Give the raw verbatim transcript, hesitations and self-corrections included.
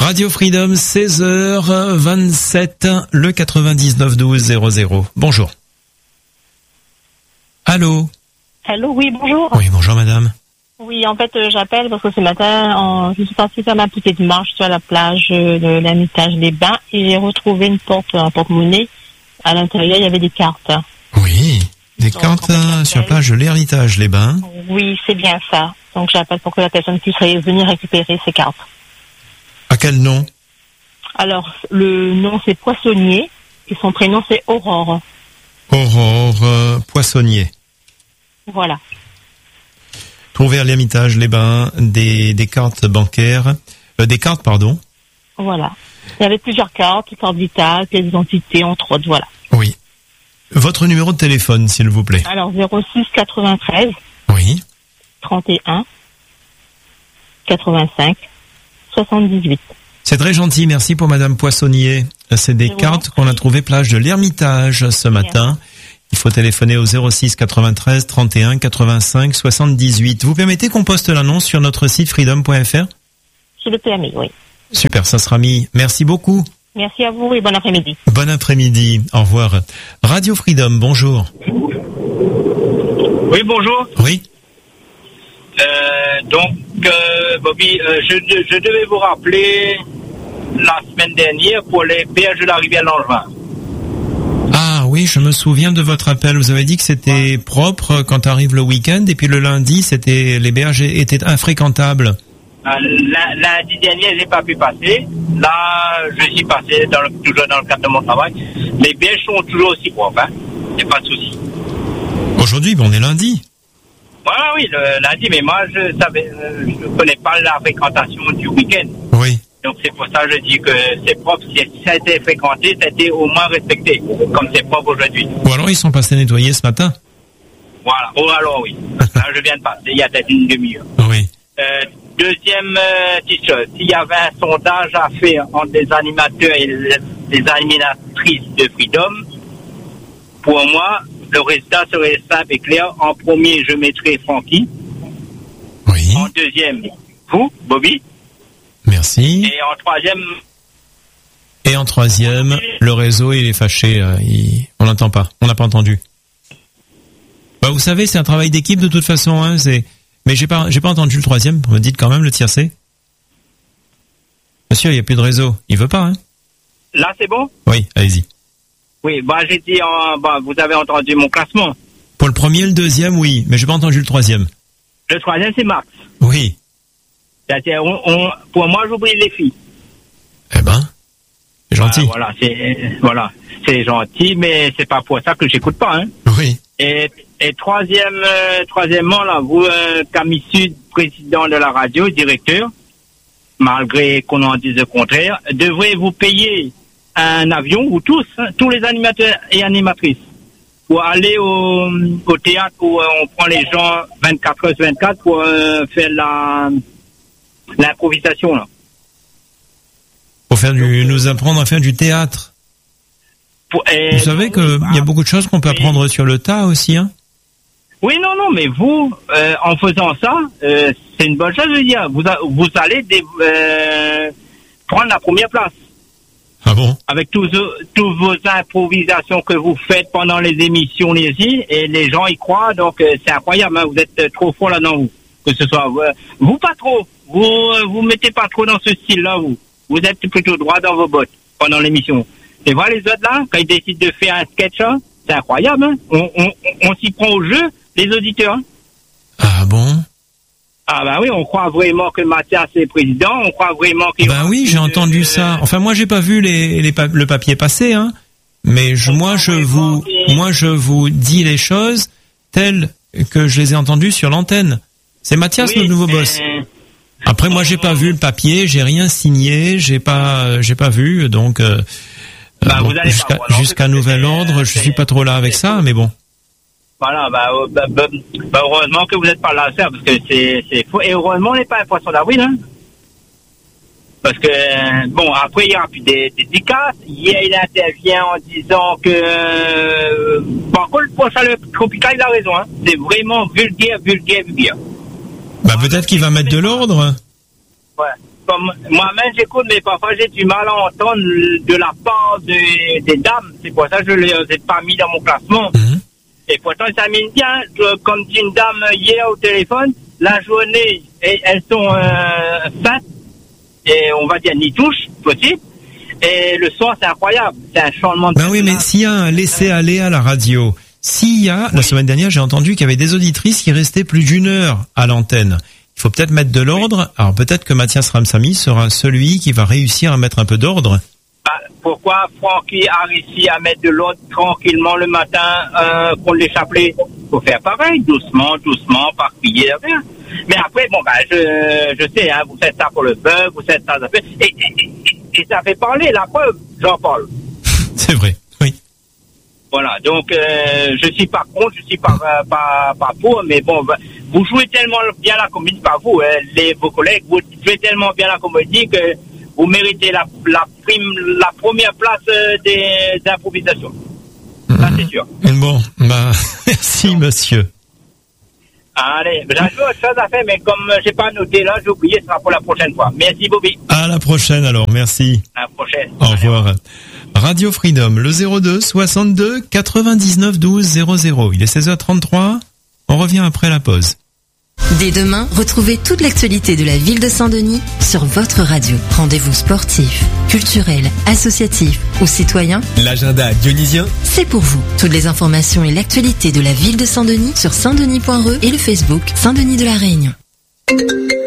Radio Freedom, seize heures vingt-sept, le quatre-vingt-dix-neuf douze zéro zéro. Bonjour. Allô? Allô, oui, bonjour. Oui, bonjour madame. Oui, en fait, euh, j'appelle parce que ce matin, en, je suis partie faire ma petite marche sur la plage euh, de l'Ermitage des Bains et j'ai retrouvé une porte, un porte-monnaie. À l'intérieur, il y avait des cartes. Oui, des Donc, cartes en fait, sur la plage de l'Ermitage, les Bains. Oui, c'est bien ça. Donc, j'appelle pour que la personne puisse venir récupérer ces cartes. À quel nom? Alors, le nom, c'est Poissonnier et son prénom, c'est Aurore. Aurore euh, Poissonnier. Voilà. Trouver à l'Ermitage, les Bains, des, des cartes bancaires, euh, des cartes, pardon. Voilà. Il y avait plusieurs cartes, cartes vitales, pièces d'identité, entre autres, voilà. Oui. Votre numéro de téléphone, s'il vous plaît. Alors, zéro six quatre-vingt-treize. Oui. trente et un. quatre-vingt-cinq. soixante-dix-huit. C'est très gentil, merci pour Madame Poissonnier. C'est des cartes qu'on a trouvées plage de l'Ermitage ce matin. Il faut téléphoner au zéro six quatre-vingt-treize trente et un quatre-vingt-cinq soixante-dix-huit. Vous permettez qu'on poste l'annonce sur notre site freedom point f r? Je le permets, oui. Super, ça sera mis. Merci beaucoup. Merci à vous et bon après-midi. Bon après-midi, au revoir. Radio Freedom, bonjour. Oui, bonjour. Oui. Euh, donc, euh, Bobby, euh, je, je devais vous rappeler la semaine dernière pour les péages de la rivière Langevin. Ah oui, je me souviens de votre appel. Vous avez dit que c'était ouais. propre quand arrive le week-end, et puis le lundi, c'était les berges étaient infréquentables. Euh, lundi dernier, j'ai pas pu passer. Là, je suis passé dans le, toujours dans le cadre de mon travail. Les berges sont toujours aussi propres, hein. Il n'y a pas de souci. Aujourd'hui, bon, on est lundi. Voilà, oui, le lundi, mais moi, je savais, euh, je ne connais pas la fréquentation du week-end. Oui. Donc, c'est pour ça que je dis que c'est propre. Si ça a été fréquenté, ça a été au moins respecté, comme c'est propre aujourd'hui. Ou alors, ils sont passés nettoyer ce matin. Voilà. Ou alors, oui. Là, je viens de passer, il y a peut-être une demi-heure. Oui. Euh, deuxième euh, petite chose, s'il y avait un sondage à faire entre les animateurs et les animatrices de Freedom, pour moi, le résultat serait simple et clair. En premier, je mettrai Francky. Oui. En deuxième, vous, Bobby. Merci. Et en troisième... Et en troisième, le réseau, il est fâché. Euh, il... On n'entend pas. On n'a pas entendu. Bah, vous savez, c'est un travail d'équipe de toute façon. Hein, c'est... Mais j'ai pas, j'ai pas entendu le troisième. Vous me dites quand même le tiercé. Monsieur, il n'y a plus de réseau. Il veut pas, hein? Là, c'est bon? Oui, allez-y. Oui, bah j'ai dit, en, bah, vous avez entendu mon classement. Pour le premier et le deuxième, oui, mais j'ai pas entendu le troisième. Le troisième, c'est Max. Oui. C'est-à-dire, on, on, pour moi, j'oublie les filles. Eh ben, c'est gentil. Ah, voilà, c'est voilà, c'est gentil, mais c'est pas pour ça que j'écoute pas, hein. Oui. Et, et troisième, euh, troisièmement, là, vous, euh, Camille Sud, président de la radio, directeur, malgré qu'on en dise le contraire, devrez vous payer un avion, vous tous, hein, tous les animateurs et animatrices, pour aller au, au théâtre où euh, on prend les gens vingt-quatre heures sur vingt-quatre pour euh, faire la l'improvisation, là. Pour faire du, nous apprendre à faire du théâtre. Pour, et, vous savez qu'il oui, bah, y a beaucoup de choses qu'on peut oui. apprendre sur le tas aussi, hein. Oui, non, non, mais vous, euh, en faisant ça, euh, c'est une bonne chose, je veux dire. Vous, a, vous allez dé, euh, prendre la première place. Ah bon? Avec tous, tous vos improvisations que vous faites pendant les émissions, les et les gens y croient, donc euh, c'est incroyable, hein, vous êtes trop fort là-dedans, vous. Que ce soit, euh, vous pas trop, vous euh, vous mettez pas trop dans ce style-là, vous. Vous êtes plutôt droit dans vos bottes pendant l'émission. Et voilà les autres là, quand ils décident de faire un sketch, hein, c'est incroyable, hein. On, on, on s'y prend au jeu, les auditeurs. Hein. Ah bon? Ah bah oui, on croit vraiment que Mathias est président, on croit vraiment qu'il... Bah oui, j'ai entendu euh, ça. Enfin, moi, j'ai pas vu les, les pa- le papier passer, hein. Mais je, moi, je vous, que... moi, je vous dis les choses telles que je les ai entendues sur l'antenne. C'est Mathias, oui, le nouveau boss. Après, moi, j'ai pas vu le papier, j'ai rien signé, j'ai pas, j'ai pas vu, donc euh, bah, bon, jusqu'à, pas, jusqu'à nouvel ordre, je suis pas trop là avec ça, mais bon. Voilà, bah, bah, bah, bah heureusement que vous n'êtes pas là à faire, parce que c'est, c'est faux. Et heureusement, on n'est pas un poisson d'avril, hein. Parce que, bon, après, il y a des, des dédicaces. Hier, il intervient en disant que, euh, par contre, pour ça, le tropical, il a raison, hein. C'est vraiment vulgaire, vulgaire, vulgaire. Bah, peut-être qu'il va mettre de l'ordre. Ouais. Comme comme moi-même j'écoute, mais parfois j'ai du mal à entendre de la part de, des dames. C'est pour ça que je ne les ai pas mis dans mon classement. Mmh. Et pourtant, ça mine bien. Comme dit une dame hier au téléphone, la journée, et, elles sont euh, faites, et on va dire ni touche, possible. Et le soir, c'est incroyable. C'est un changement de... Ben oui, mais s'il y a un laisser-aller à la radio, s'il y a, oui. La semaine dernière, j'ai entendu qu'il y avait des auditrices qui restaient plus d'une heure à l'antenne. Il faut peut-être mettre de l'ordre. Alors peut-être que Mathias Ramsamy sera celui qui va réussir à mettre un peu d'ordre. Bah, pourquoi Francky a réussi à mettre de l'ordre tranquillement le matin euh, pour les chapelets? Il faut faire pareil, doucement, doucement, par prière. Mais après, bon, bah, je, je sais, hein, vous faites ça pour le buzz, vous faites ça, ça fait, et, et, et, et ça fait parler, la preuve, j'en parle. C'est vrai, oui. Voilà, donc euh, je suis pas contre, je suis pas, euh, pas, pas pour, mais bon, bah, vous jouez tellement bien la comédie, pas vous, hein, les, vos collègues, vous jouez tellement bien la comédie que vous méritez la, la prime, la première place des, des improvisations. Mmh. Ça, c'est sûr. Bon, bah, merci, donc, monsieur. Allez, j'ai autre chose à faire, mais comme j'ai pas noté là, j'ai oublié, ce sera pour la prochaine fois. Merci, Bobby. À la prochaine, alors, merci. À la prochaine. Au revoir. Radio Freedom, le zéro deux soixante-deux quatre-vingt-dix-neuf douze zéro zéro. Il est seize heures trente-trois. On revient après la pause. Dès demain, retrouvez toute l'actualité de la ville de Saint-Denis sur votre radio. Rendez-vous sportifs, culturels, associatifs ou citoyens. L'agenda dionysien, c'est pour vous. Toutes les informations et l'actualité de la ville de Saint-Denis sur saint denis point r e et le Facebook Saint-Denis de la Réunion.